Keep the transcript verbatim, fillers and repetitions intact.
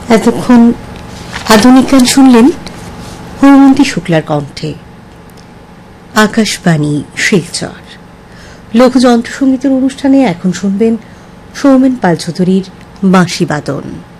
এতক্ষণ আধুনিক গান শুনলেন হৈমন্তী শুক্লার কণ্ঠে। আকাশবাণী শিলচর লোকযন্ত্রসঙ্গীতের অনুষ্ঠানে এখন শুনবেন সৌমেন পাল চৌধুরীর বাঁশি বাদন।